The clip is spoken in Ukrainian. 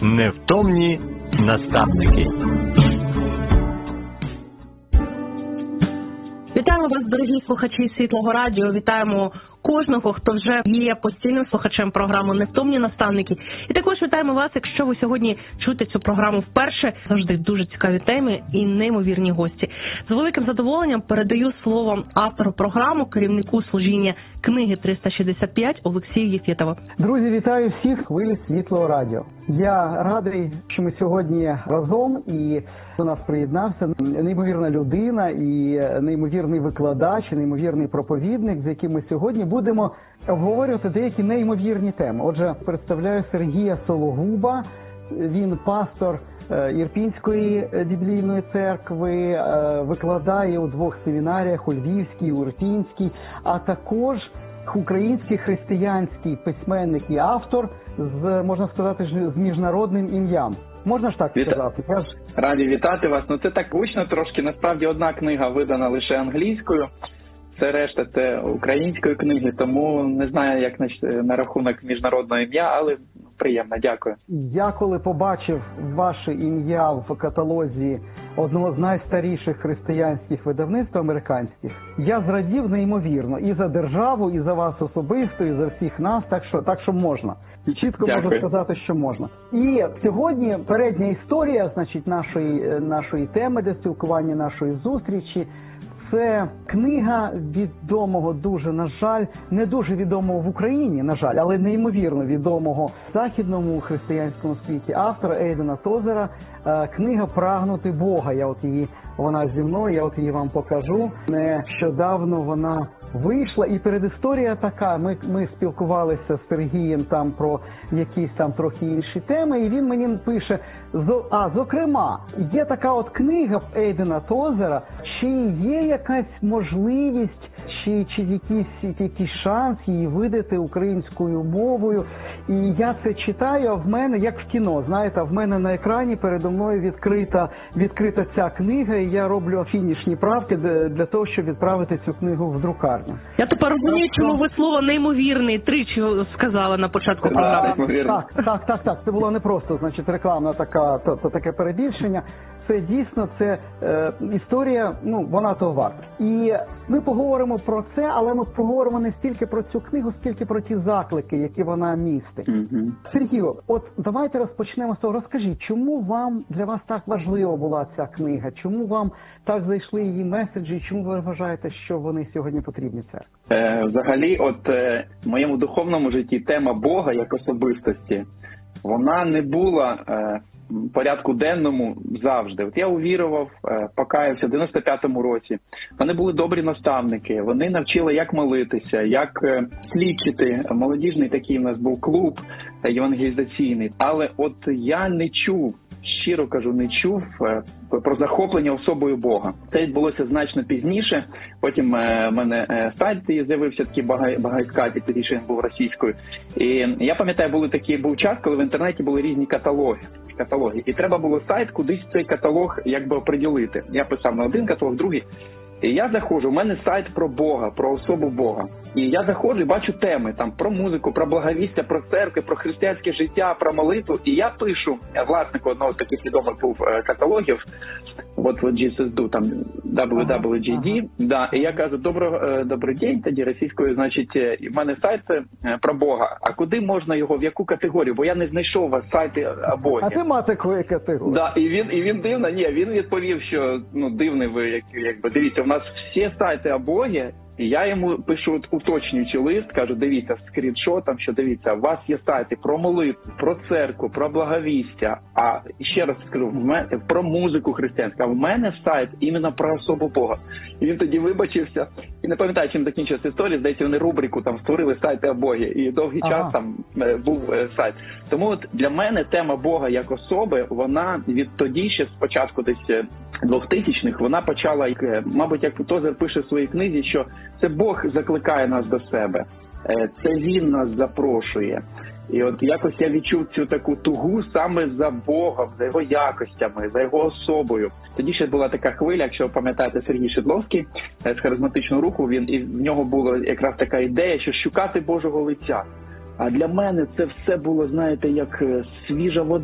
Невтомні наставники. Вітаємо вас, дорогі слухачі Світлого Радіо. Вітаємо кожного, хто вже є постійним слухачем програми «Невтомні наставники». І також вітаємо вас, якщо ви сьогодні чуєте цю програму вперше. Завжди дуже цікаві теми і неймовірні гості. З великим задоволенням передаю слово автору програми, керівнику служіння книги 365 Олексію Єфєтову. Друзі, вітаю всіх хвилі Світлого Радіо. Я радий, що ми сьогодні разом і до нас приєднався неймовірна людина і неймовірний викладач, і неймовірний проповідник, з яким ми сьогодні будемо обговорювати деякі неймовірні теми. Отже, представляю Сергія Сологуба. Він пастор Ірпінської біблійної церкви, викладає у 2 семінаріях, у Львівській, у Ірпінській, а також український християнський письменник і автор з, можна сказати, з міжнародним ім'ям. Можна ж так сказати? Раді вітати вас. Ну це так гучно трошки. Насправді одна книга видана лише англійською. Все решта це української книги, тому не знаю, як на рахунок міжнародного ім'я, але приємно, дякую. Я коли побачив ваше ім'я в каталозі одного з найстаріших християнських видавництв американських, я зрадів неймовірно і за державу, і за вас особисто, і за всіх нас, так що можна. І чітко можу сказати, що можна. І сьогодні передня історія, значить, нашої теми для спілкування, нашої зустрічі. Це книга відомого дуже, на жаль, не дуже відомого в Україні, на жаль, але неймовірно відомого в західному християнському світі автора Ейдена Тозера. Книга «Прагнути Бога». Вона зі мною, я її вам покажу. Нещодавно вона вийшла, і передісторія така. Ми спілкувалися з Сергієм там про якісь там трохи інші теми, і він мені пише, зокрема, є така от книга Ейдена Тозера, чи є якась можливість, чи якийсь шанс її видати українською мовою. І я це читаю, а в мене, як в кіно, знаєте, в мене на екрані передо мною відкрита ця книга, і я роблю фінішні правки для того, щоб відправити цю книгу в друкарню. Я тепер розумію, чому ви слово «неймовірний» тричі сказали на початку програми. Так. Це було не просто, значить, рекламна таке перебільшення. Це дійсно, історія, вона того варта. І ми поговоримо про це, але ми поговоримо не стільки про цю книгу, скільки про ті заклики, які вона містить. Сергію, от давайте розпочнемо з того. Розкажіть, чому для вас так важлива була ця книга? Чому вам так зайшли її меседжі? Чому ви вважаєте, що вони сьогодні потрібні церкві? Взагалі, в моєму духовному житті тема Бога як особистості, вона не була порядку денному завжди. От я увірував, покаявся в 95-му році. Вони були добрі наставники, вони навчили, як молитися, як слідчити. Молодіжний такий у нас був клуб євангелізаційний. Але от я не чув, щиро кажу, не чув про захоплення особою Бога. Це відбулося значно пізніше. Потім в мене сайт з'явився, такий Багайскаті, тоді ще він був російською. І я пам'ятаю, був час, коли в інтернеті були різні каталоги. І треба було сайт кудись цей каталог якби оприділити. Я писав на один каталог, другий. І я заходжу, у мене сайт про Бога, про особу Бога. І я заходжу і бачу теми там про музику, про благовістя, про церкви, про християнське життя, про молитву. І я пишу власнику одного з таких відомих був каталогів, от Jesus там WWJD, і я кажу, добрий день, тоді російською, значить, в мене сайт про Бога. А куди можна його, в яку категорію? Бо я не знайшов у вас сайти о Богі. А ти мати такої категорії? Да, і він дивно, він відповів, що дивний ви, якби, дивіться, у нас всі сайти о Богі. І я йому пишу уточнюючий лист, кажу, дивіться, скріншотом, що дивіться, у вас є сайти про молитву, про церкву, про благовістя, а ще раз скажу, про музику християнську, а в мене сайт іменно про особу Бога. І він тоді вибачився, і не пам'ятаю, чим закінчилася історія, здається, вони рубрику там створили сайти о Богі, і довгий час там був сайт. Тому от для мене тема Бога як особи, вона відтоді ще спочатку десь 2000-х, вона почала, мабуть, як Тозер пише в своїй книзі, що це Бог закликає нас до себе, це Він нас запрошує. І от якось я відчув цю таку тугу саме за Богом, за його якостями, за його особою. Тоді ще була така хвиля, якщо ви пам'ятаєте, Сергій Шедловський з харизматичного руху, і в нього була якраз така ідея, що шукати Божого лиця. А для мене це все було, знаєте, як свіжа вода.